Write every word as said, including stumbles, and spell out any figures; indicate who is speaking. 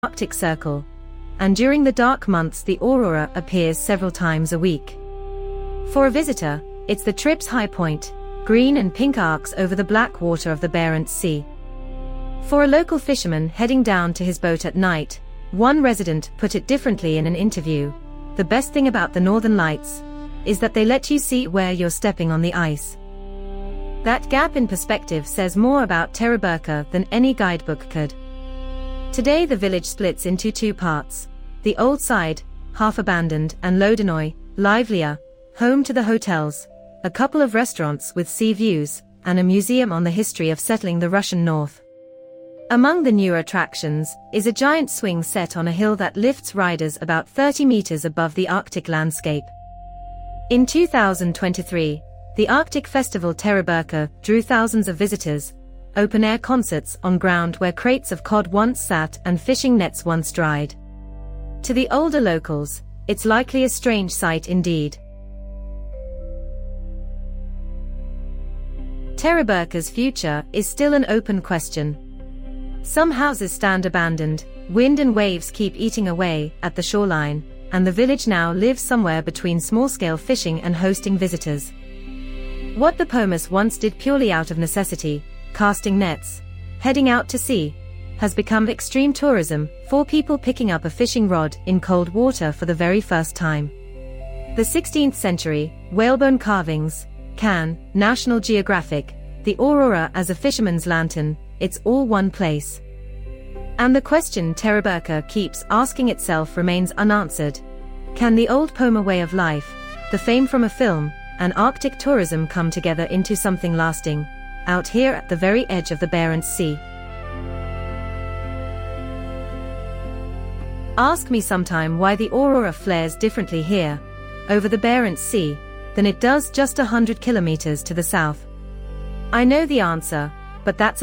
Speaker 1: Arctic Circle, and during the dark months the aurora appears several times a week. For a visitor, it's the trip's high point, green and pink arcs over the black water of the Barents Sea. For a local fisherman heading down to his boat at night, one resident put it differently in an interview: "The best thing about the Northern Lights is that they let you see where you're stepping on the ice." That gap in perspective says more about Terraburka than any guidebook could. Today the village splits into two parts: the old side, half abandoned, and Lodinoy, livelier, home to the hotels, a couple of restaurants with sea views, and a museum on the history of settling the Russian north. Among the newer attractions is a giant swing set on a hill that lifts riders about thirty meters above the Arctic landscape. In two thousand twenty-three, the Arctic Festival Terraburka drew thousands of visitors, open-air concerts on ground where crates of cod once sat and fishing nets once dried. To the older locals, it's likely a strange sight indeed. Terraburka's future is still an open question. Some houses stand abandoned, wind and waves keep eating away at the shoreline, and the village now lives somewhere between small-scale fishing and hosting visitors. What the Pomus once did purely out of necessity, casting nets, heading out to sea, has become extreme tourism, for people picking up a fishing rod in cold water for the very first time. The sixteenth century, whalebone carvings, Can, National Geographic, the aurora as a fisherman's lantern, it's all one place. And the question Terraburka keeps asking itself remains unanswered. Can the old Poma way of life, the fame from a film, and Arctic tourism come together into something lasting, out here at the very edge of the Barents Sea? Ask me sometime why the aurora flares differently here, over the Barents Sea, than it does just a hundred kilometers to the south. I know the answer, but that's